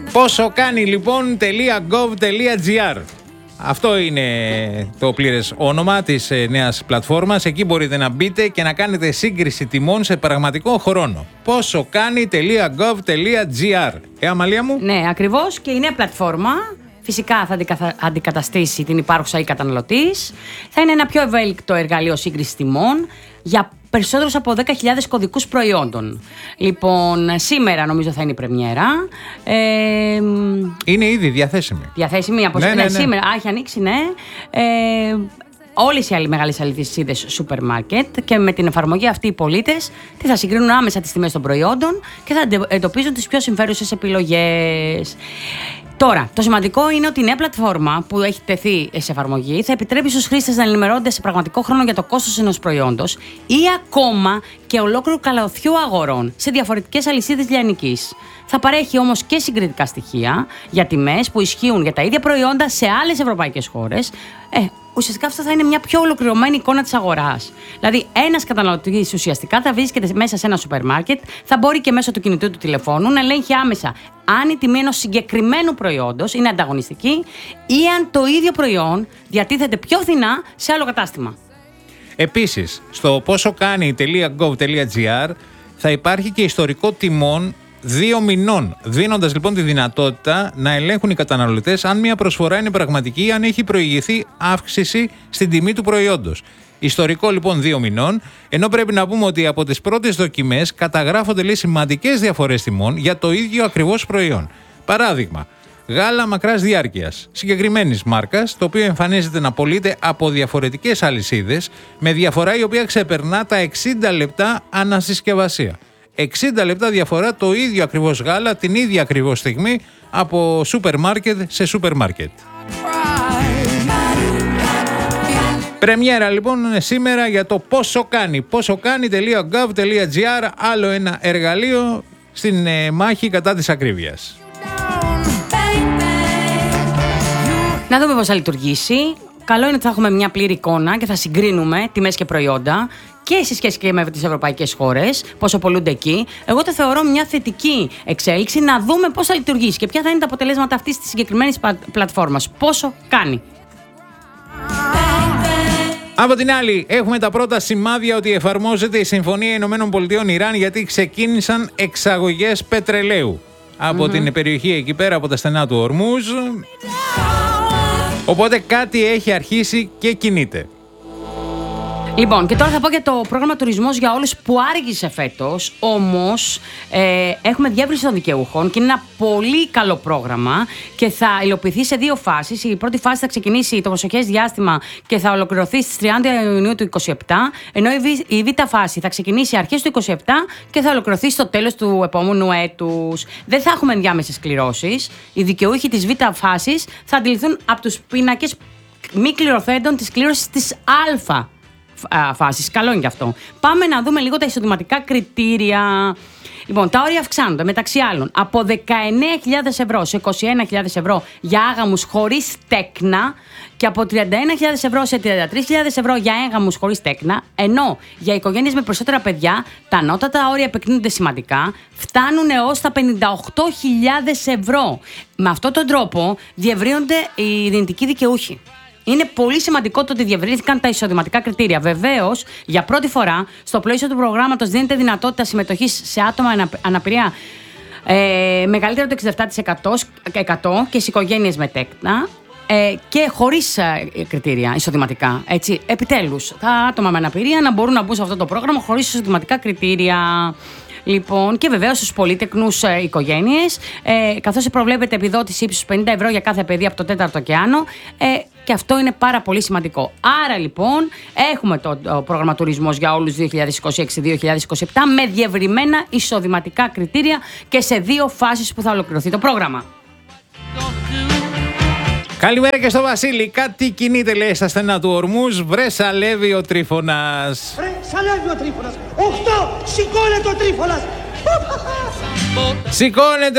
Πόσο κάνει λοιπόν .gov.gr. Αυτό είναι το πλήρες όνομα της νέας πλατφόρμας. Εκεί μπορείτε να μπείτε και να κάνετε σύγκριση τιμών σε πραγματικό χρόνο. Πόσο κάνει .gov.gr. Αμαλία μου. Ναι, ακριβώς, και η νέα πλατφόρμα φυσικά θα αντικαταστήσει την υπάρχουσα ή καταναλωτής. Θα είναι ένα πιο ευέλικτο εργαλείο σύγκρισης τιμών για περισσότερους από 10.000 κωδικούς προϊόντων. Λοιπόν, σήμερα νομίζω θα είναι η πρεμιέρα. Είναι ήδη διαθέσιμη. Διαθέσιμη από σήμερα. Έχει ανοίξει, ναι. Όλες οι άλλοι μεγάλες αλυσίδες σούπερ μάρκετ, και με την εφαρμογή αυτή οι πολίτες θα συγκρίνουν άμεσα τις τιμές των προϊόντων και θα εντοπίζουν τις πιο συμφέρουσες επιλογές. Τώρα, το σημαντικό είναι ότι η νέα πλατφόρμα που έχει τεθεί σε εφαρμογή θα επιτρέπει στους χρήστες να ενημερώνονται σε πραγματικό χρόνο για το κόστος ενός προϊόντος ή ακόμα και ολόκληρου καλωθιού αγορών σε διαφορετικές αλυσίδες λιανικής. Θα παρέχει όμως και συγκριτικά στοιχεία για τιμές που ισχύουν για τα ίδια προϊόντα σε άλλες ευρωπαϊκές χώρες. Ουσιαστικά αυτό θα είναι μια πιο ολοκληρωμένη εικόνα της αγοράς. Δηλαδή, ένας καταναλωτής ουσιαστικά θα βρίσκεται μέσα σε ένα σούπερ μάρκετ, θα μπορεί και μέσω του κινητού του τηλεφώνου να ελέγχει άμεσα αν η τιμή ενός συγκεκριμένου προϊόντος είναι ανταγωνιστική ή αν το ίδιο προϊόν διατίθεται πιο φθηνά σε άλλο κατάστημα. Επίσης, στο πόσο κάνει .gov.gr θα υπάρχει και ιστορικό τιμών 2 μηνών, δίνοντας λοιπόν τη δυνατότητα να ελέγχουν οι καταναλωτές αν μια προσφορά είναι πραγματική ή αν έχει προηγηθεί αύξηση στην τιμή του προϊόντος. Ιστορικό λοιπόν 2 μηνών, ενώ πρέπει να πούμε ότι από τις πρώτες δοκιμές καταγράφονται σημαντικές διαφορές τιμών για το ίδιο ακριβώς προϊόν. Παράδειγμα, γάλα μακράς διάρκειας συγκεκριμένης μάρκας, το οποίο εμφανίζεται να πωλείται από διαφορετικές αλυσίδες με διαφορά η οποία ξεπερνά τα 60 λεπτά ανασυσκευασία. 60 λεπτά διαφορά το ίδιο ακριβώς γάλα την ίδια ακριβώς στιγμή από σούπερ μάρκετ σε σούπερ μάρκετ. Πρεμιέρα λοιπόν σήμερα για το πόσο κάνει .gov.gr, άλλο ένα εργαλείο στην μάχη κατά της ακρίβειας. Να δούμε πώς θα λειτουργήσει. Καλό είναι ότι θα έχουμε μια πλήρη εικόνα και θα συγκρίνουμε τιμές και προϊόντα και σε σχέση και με τις ευρωπαϊκές χώρες, πόσο πωλούνται εκεί. Εγώ το θεωρώ μια θετική εξέλιξη, να δούμε πώς θα λειτουργήσει και ποια θα είναι τα αποτελέσματα αυτής της συγκεκριμένης πλατφόρμας. Πόσο κάνει. Από την άλλη, έχουμε τα πρώτα σημάδια ότι εφαρμόζεται η Συμφωνία ΗΠΑ-Ιράν, γιατί ξεκίνησαν εξαγωγές πετρελαίου από την περιοχή εκεί πέρα, από τα στενά του Ορμούζ. Οπότε κάτι έχει αρχίσει και κινείται. Λοιπόν, και τώρα θα πω για το πρόγραμμα Τουρισμός για Όλους που άργησε φέτος, όμως έχουμε διεύρυνση των δικαιούχων και είναι ένα πολύ καλό πρόγραμμα και θα υλοποιηθεί σε 2 φάσεις. Η πρώτη φάση θα ξεκινήσει το προσεχές διάστημα και θα ολοκληρωθεί στις 30 Ιουνίου του 2027, ενώ η β' φάση θα ξεκινήσει αρχές του 2027 και θα ολοκληρωθεί στο τέλος του επόμενου έτους. Δεν θα έχουμε ενδιάμεσες κληρώσεις. Οι δικαιούχοι της β' φάσης θα αντιληφθούν από τους πίνακες μη κληρωθέντων της κλήρωσης της α φάσης. Καλό είναι και αυτό. Πάμε να δούμε λίγο τα εισοδηματικά κριτήρια. Λοιπόν, τα όρια αυξάνονται μεταξύ άλλων από 19.000 ευρώ σε 21.000 ευρώ για άγαμους χωρίς τέκνα και από 31.000 ευρώ σε 33.000 ευρώ για έγαμους χωρίς τέκνα, ενώ για οικογένειες με περισσότερα παιδιά τα ανώτατα όρια επεκτείνονται σημαντικά, φτάνουν έως τα 58.000 ευρώ. Με αυτόν τον τρόπο διευρύνονται οι δυνητικοί δικαιούχοι. Είναι πολύ σημαντικό το ότι διευρύνθηκαν τα εισοδηματικά κριτήρια. Βεβαίως, για πρώτη φορά, στο πλαίσιο του προγράμματος δίνεται δυνατότητα συμμετοχής σε άτομα αναπηρία μεγαλύτερο το 67% και σε οικογένειες με τέκνα και χωρίς κριτήρια εισοδηματικά. Έτσι, επιτέλους, τα άτομα με αναπηρία να μπορούν να μπουν σε αυτό το πρόγραμμα χωρίς εισοδηματικά κριτήρια. Λοιπόν, και βεβαίως στους πολύτεκνους οικογένειες, καθώς προβλέπεται επιδότηση ύψους 50 ευρώ για κάθε παιδί από το 4ο και άνω, και αυτό είναι πάρα πολύ σημαντικό. Άρα λοιπόν έχουμε το πρόγραμμα Τουρισμός για Όλους 2026-2027 με διευρυμένα εισοδηματικά κριτήρια και σε 2 φάσεις που θα ολοκληρωθεί το πρόγραμμα. Καλημέρα και στο Βασίλη. Κάτι κινείται, λέει, στα στενά του Ορμούζ. Βρε σαλεύει ο Τρίφωνας. Βρε σαλεύει ο Τρίφωνας. 8, σηκώνεται ο Τρίφωνας. Σηκώνεται